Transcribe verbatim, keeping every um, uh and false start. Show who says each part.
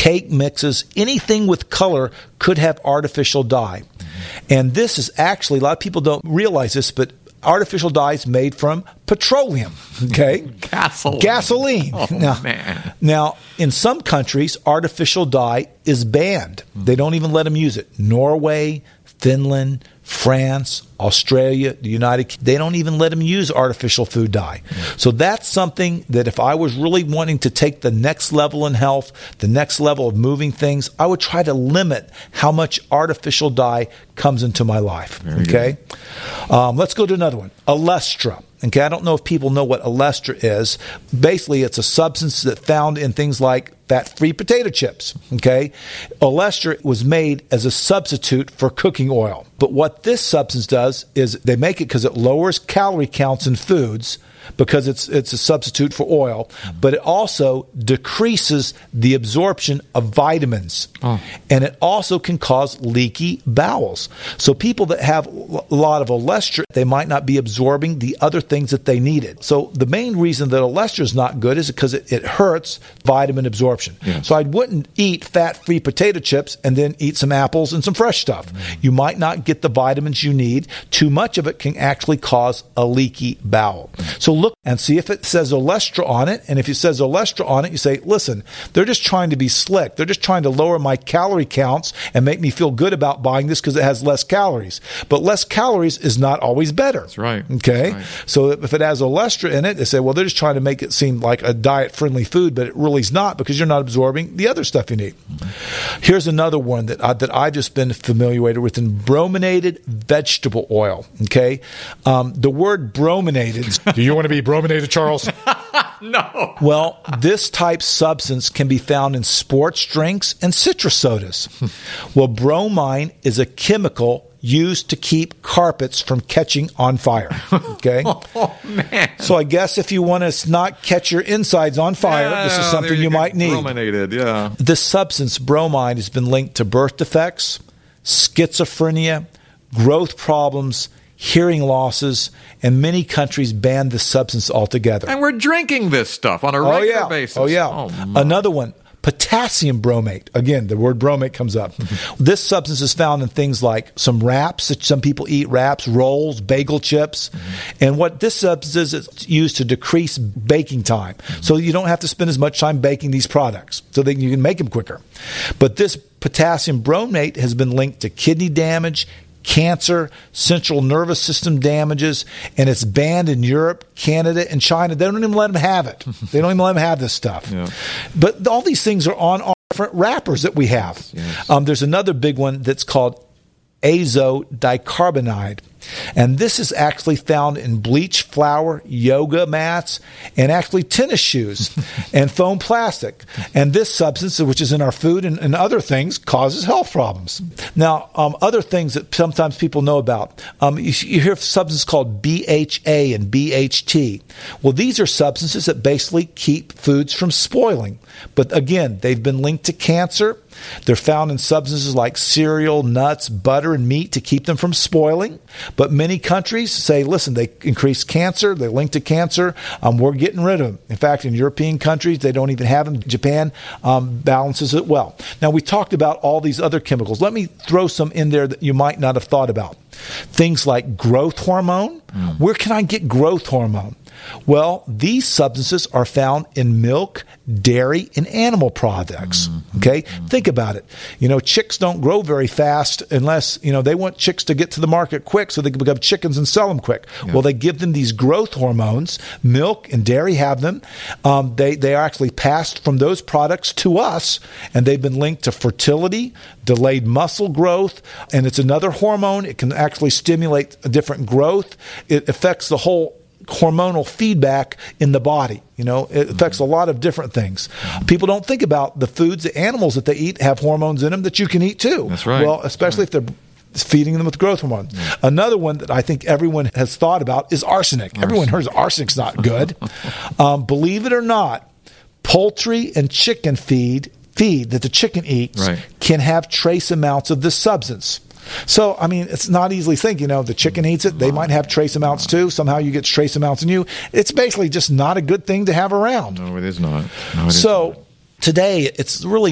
Speaker 1: cake mixes, anything with color could have artificial dye. Mm-hmm. And this is actually, a lot of people don't realize this, but artificial dye is made from petroleum, okay?
Speaker 2: Gasoline.
Speaker 1: Gasoline.
Speaker 2: Oh,
Speaker 1: now,
Speaker 2: man.
Speaker 1: Now, in some countries, artificial dye is banned. Mm-hmm. They don't even let them use it. Norway, Finland, France, Australia, the United Kingdom, they don't even let them use artificial food dye. Mm-hmm. So that's something that if I was really wanting to take the next level in health, the next level of moving things, I would try to limit how much artificial dye comes into my life.
Speaker 2: Very
Speaker 1: okay? Um, let's go to another one. Olestra. Okay, I don't know if people know what Olestra is. Basically, it's a substance that's found in things like fat-free potato chips. Okay, Olestra was made as a substitute for cooking oil. But what this substance does is they make it because it lowers calorie counts in foods because it's it's a substitute for oil, but it also decreases the absorption of vitamins. Oh. And it also can cause leaky bowels. So people that have a lot of Olestra, they might not be absorbing the other things that they needed. So the main reason that Olestra is not good is because it, it hurts vitamin absorption.
Speaker 2: Yes.
Speaker 1: So I wouldn't eat fat-free potato chips and then eat some apples and some fresh stuff. Mm. You might not get the vitamins you need. Too much of it can actually cause a leaky bowel. So look and see if it says Olestra on it. And if it says Olestra on it, you say, listen, they're just trying to be slick. They're just trying to lower my calorie counts and make me feel good about buying this because it has less calories. But less calories is not always better.
Speaker 2: That's right.
Speaker 1: Okay?
Speaker 2: That's right.
Speaker 1: So if it has Olestra in it, they say, well, they're just trying to make it seem like a diet-friendly food, but it really is not because you're not absorbing the other stuff you need. Mm-hmm. Here's another one that, I, that I've just been familiar with, in brominated vegetable oil. Okay? Um, the word brominated.
Speaker 3: Do you want to be brominated, Charles?
Speaker 2: No.
Speaker 1: Well, this type substance can be found in sports drinks and citrus sodas. Well, bromine is a chemical used to keep carpets from catching on fire. Okay?
Speaker 2: Oh, man.
Speaker 1: So I guess if you want to not catch your insides on fire,
Speaker 2: yeah,
Speaker 1: this is something you, you might need.
Speaker 2: Brominated, yeah.
Speaker 1: This substance, bromine, has been linked to birth defects, schizophrenia, growth problems, hearing losses, and many countries banned this substance altogether.
Speaker 2: And we're drinking this stuff on a regular
Speaker 1: oh, yeah.
Speaker 2: basis.
Speaker 1: Oh, yeah.
Speaker 2: Oh,
Speaker 1: Another one, potassium bromate. Again, the word bromate comes up. This substance is found in things like some wraps that some people eat, wraps, rolls, bagel chips. Mm-hmm. And what this substance is, it's used to decrease baking time. Mm-hmm. So you don't have to spend as much time baking these products so that you can make them quicker. But this potassium bromate has been linked to kidney damage, cancer, central nervous system damages, and it's banned in Europe, Canada, and China. They don't even let them have it. They don't even let them have this stuff. Yeah. But all these things are on our different wrappers that we have. Yes. Um, there's another big one that's called azodicarbonide. And this is actually found in bleach flour, yoga mats, and actually tennis shoes and foam plastic. And this substance, which is in our food and, and other things, causes health problems. Now, um, other things that sometimes people know about, um, you, you hear of substances called B H A and B H T. Well, these are substances that basically keep foods from spoiling. But again, they've been linked to cancer. They're found in substances like cereal, nuts, butter, and meat to keep them from spoiling. But many countries say, listen, they increase cancer, they link to cancer, um, we're getting rid of them. In fact, in European countries, they don't even have them. Japan um, balances it well. Now, we talked about all these other chemicals. Let me throw some in there that you might not have thought about. Things like growth hormone. Mm. Where can I get growth hormone? Well, these substances are found in milk, dairy, and animal products. Mm-hmm. Okay? Mm-hmm. Think about it. You know, chicks don't grow very fast unless, you know, they want chicks to get to the market quick so they can become chickens and sell them quick. Yeah. Well, they give them these growth hormones. Milk and dairy have them. Um, they, they are actually passed from those products to us, and they've been linked to fertility, delayed muscle growth, and it's another hormone. It can actually stimulate a different growth. It affects the whole hormonal feedback in the body. You know, it affects a lot of different things. People don't think about the foods, the animals that they eat have hormones in them that you can eat too.
Speaker 2: That's right.
Speaker 1: Well, especially
Speaker 2: right.
Speaker 1: if they're feeding them with growth hormone. Yeah. Another one that I think everyone has thought about is arsenic. arsenic. Everyone hears arsenic's not good. um, believe it or not, poultry and chicken feed feed that the chicken eats right. can have trace amounts of this substance. So, I mean, it's not easily think, you know, the chicken eats it. They might have trace amounts too. Somehow you get trace amounts in you. It's basically just not a good thing to have around.
Speaker 2: No, it is not. No, it
Speaker 1: so
Speaker 2: is not.
Speaker 1: Today, it's really